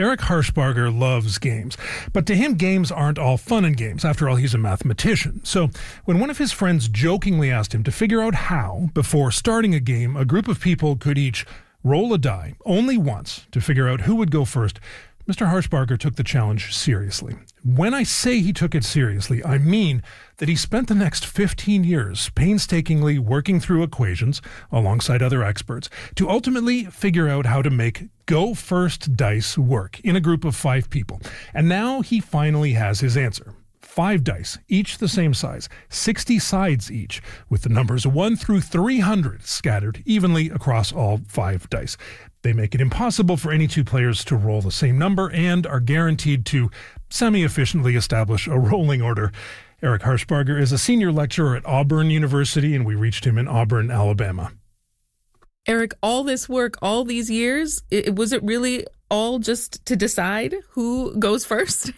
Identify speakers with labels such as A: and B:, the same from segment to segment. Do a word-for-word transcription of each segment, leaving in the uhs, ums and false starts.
A: Eric Harshbarger loves games, but to him, games aren't all fun and games. After all, he's a mathematician. So when one of his friends jokingly asked him to figure out how, before starting a game, a group of people could each roll a die only once to figure out who would go first, Mister Harshbarger took the challenge seriously. When I say he took it seriously, I mean that he spent the next fifteen years painstakingly working through equations alongside other experts to ultimately figure out how to make Go First dice work in a group of five people. And now he finally has his answer. Five dice, each the same size, sixty sides each, with the numbers one through three hundred scattered evenly across all five dice. They make it impossible for any two players to roll the same number and are guaranteed to semi-efficiently establish a rolling order. Eric Harshbarger is a senior lecturer at Auburn University, and we reached him in Auburn, Alabama.
B: Eric, all this work, all these years, it, was it really all just to decide who goes first?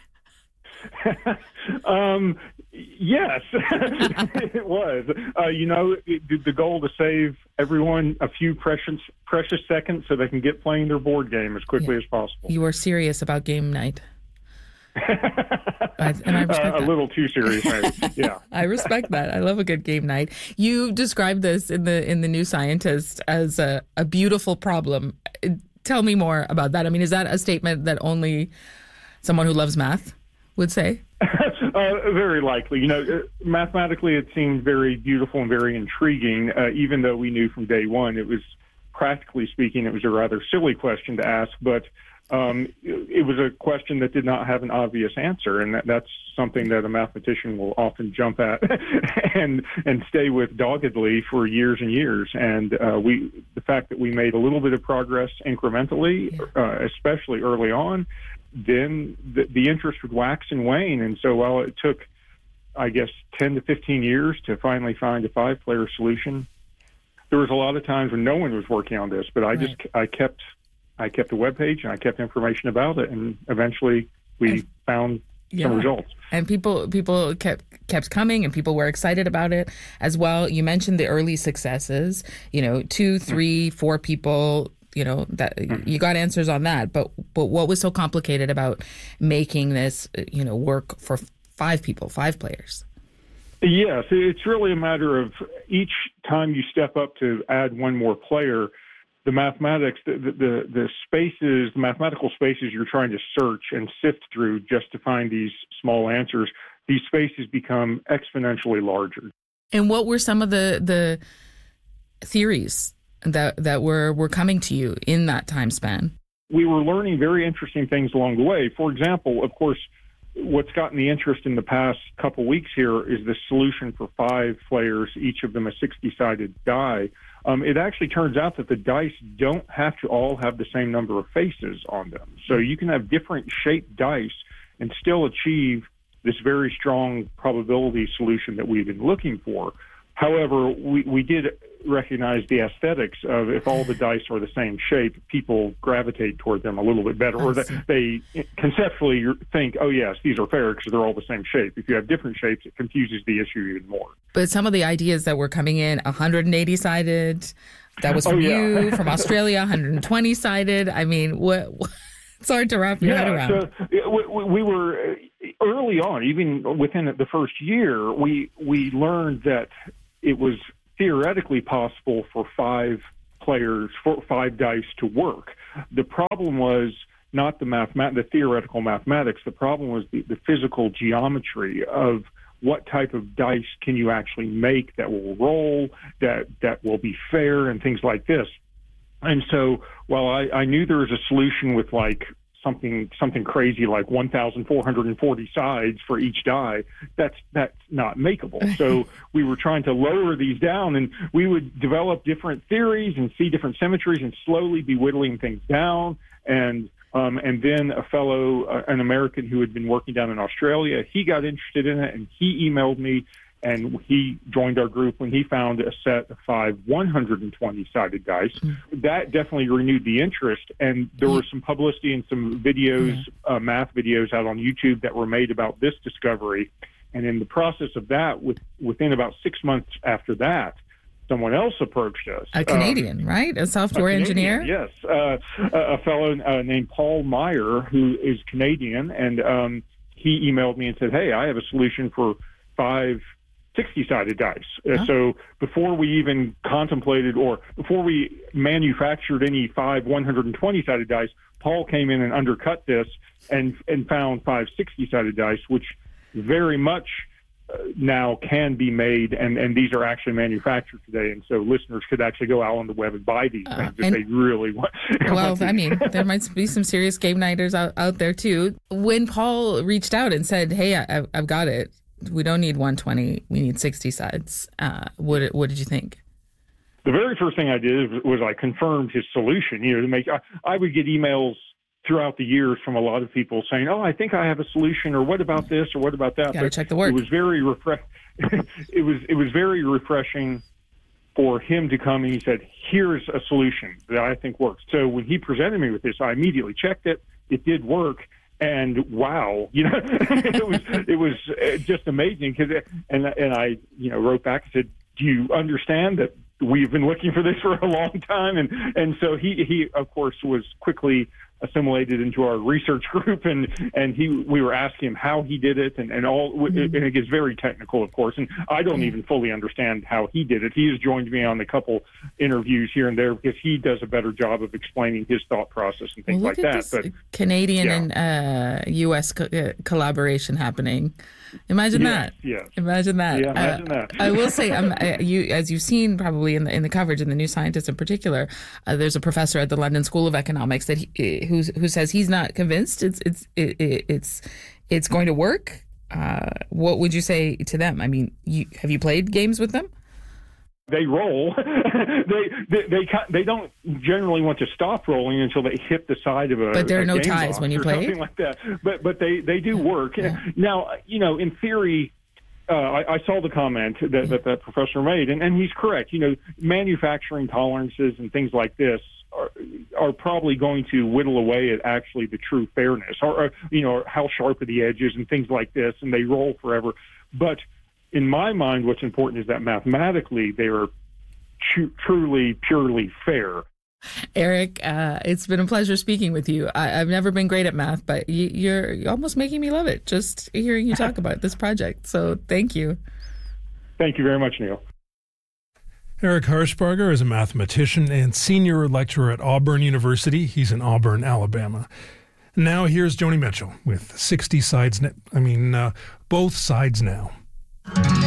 C: um, yes, it was. Uh, you know, it, the goal to save everyone a few precious precious seconds so they can get playing their board game as quickly
B: yeah.
C: as possible.
B: You are serious about game night. I, and I respect
C: uh, a
B: that.
C: little too serious, maybe. Yeah,
B: I respect that. I love a good game night. You described this in the in the New Scientist as a, a beautiful problem. Tell me more about that. I mean, is that a statement that only someone who loves math would say?
C: Uh, very likely. You know, mathematically, it seemed very beautiful and very intriguing, uh, even though we knew from day one it was, practically speaking, it was a rather silly question to ask, but um, it, it was a question that did not have an obvious answer, and that, that's something that a mathematician will often jump at and and stay with doggedly for years and years. And uh, we, the fact that we made a little bit of progress incrementally, uh, especially early on, then the, the interest would wax and wane. And so while it took, I guess, ten to fifteen years to finally find a five-player solution, there was a lot of times when no one was working on this, but I just, right. I kept, I kept a webpage and I kept information about it, and eventually we and, found yeah. some results.
B: And people, people kept, kept coming, and people were excited about it as well. You mentioned the early successes, you know, two, three, four people, you know, that you got answers on that. But but what was so complicated about making this, you know, work for five people, five players?
C: Yes, it's really a matter of each time you step up to add one more player, the mathematics, the, the, the spaces, the mathematical spaces you're trying to search and sift through just to find these small answers, these spaces become exponentially larger.
B: And what were some of the the theories that that were, were coming to you in that time span?
C: We were learning very interesting things along the way. For example, of course, what's gotten the interest in the past couple weeks here is the solution for five players, each of them a sixty-sided die. Um, it actually turns out that the dice don't have to all have the same number of faces on them. So you can have different shaped dice and still achieve this very strong probability solution that we've been looking for. However, we, we did recognize the aesthetics of if all the dice are the same shape, people gravitate toward them a little bit better, or they, they conceptually think, oh, yes, these are fair because they're all the same shape. If you have different shapes, it confuses the issue even more.
B: But some of the ideas that were coming in, one hundred eighty-sided, that was from oh, yeah. you, from Australia, one hundred twenty-sided. I mean, what, what, it's hard to wrap your
C: yeah,
B: head around.
C: So we, we were, early on, even within the first year, we we learned that it was theoretically possible for five players, for five dice to work. The problem was not the mathemat- the theoretical mathematics. The problem was the, the physical geometry of what type of dice can you actually make that will roll, that, that will be fair, and things like this. And so while I, I knew there was a solution with like something something crazy like one thousand four hundred forty sides for each die, that's that's not makeable. So we were trying to lower these down, and we would develop different theories and see different symmetries and slowly be whittling things down. And um, and then a fellow, uh, an American who had been working down in Australia, he got interested in it, and he emailed me, and he joined our group when he found a set of five one hundred twenty-sided dice. Mm-hmm. That definitely renewed the interest, and there was some publicity and some videos, mm-hmm. uh, math videos out on YouTube that were made about this discovery. And in the process of that, with, within about six months after that, someone else approached us.
B: A Canadian, um, right? A software
C: a
B: engineer?
C: Yes. Uh, a, a fellow uh, named Paul Meyer, who is Canadian, and um, he emailed me and said, hey, I have a solution for five sixty-sided dice. Uh,
B: huh?
C: So before we even contemplated or before we manufactured any five one hundred twenty-sided dice, Paul came in and undercut this and, and found five sixty-sided dice, which very much uh, now can be made, and, and these are actually manufactured today. And so listeners could actually go out on the web and buy these
B: Uh,
C: things if they really want.
B: Well, I mean, there might be some serious game nighters out, out there, too. When Paul reached out and said, hey, I, I've got it, we don't need one twenty, we need sixty sides, uh, what, what did you think?
C: The very first thing I did was I confirmed his solution. You know, to make I, I would get emails throughout the years from a lot of people saying, "Oh, I think I have a solution," or "What about this?" or "What about that?"
B: Got to check the work.
C: It was very refresh. it was it was very refreshing for him to come and he said, "Here's a solution that I think works." So when he presented me with this, I immediately checked it. It did work. And wow, you know, it was it was just amazing. Cause it, and and I, you know, wrote back and said, "Do you understand that we've been looking for this for a long time?" And and so he he of course was quickly assimilated into our research group, and and he we were asking him how he did it, and and all, mm-hmm. and it gets very technical, of course, and I don't mm-hmm. even fully understand how he did it. He has joined me on a couple interviews here and there because he does a better job of explaining his thought process and things
B: well,
C: like
B: look at
C: that.
B: This
C: but
B: Canadian
C: yeah.
B: and uh, U S co- uh, collaboration happening. Imagine
C: yes,
B: that.
C: Yes.
B: Imagine that.
C: Yeah, imagine
B: uh,
C: that.
B: I will say, um, uh, you, as you've seen probably in the in the coverage in the New Scientist in particular, uh, there's a professor at the London School of Economics that he, who's, who says he's not convinced it's it's it, it, it's it's going to work. Uh, what would you say to them? I mean, you, have you played games with them?
C: They roll. they, they they they don't generally want to stop rolling until they hit the side of a.
B: But there are
C: a
B: no
C: game
B: ties
C: box
B: when you
C: or
B: play.
C: Something like that. But but they, they do work.
B: Yeah.
C: Now you know in theory, uh, I, I saw the comment that, that that professor made, and, and he's correct. You know, manufacturing tolerances and things like this are are probably going to whittle away at actually the true fairness, or, or you know how sharp are the edges and things like this, and they roll forever. But in my mind, what's important is that mathematically they are tr- truly, purely fair.
B: Eric, uh, it's been a pleasure speaking with you. I, I've never been great at math, but you, you're, you're almost making me love it just hearing you talk about this project. So thank you.
C: Thank you very much, Neil.
A: Eric Harshbarger is a mathematician and senior lecturer at Auburn University. He's in Auburn, Alabama. Now here's Joni Mitchell with sixty sides. I mean, uh, both sides now.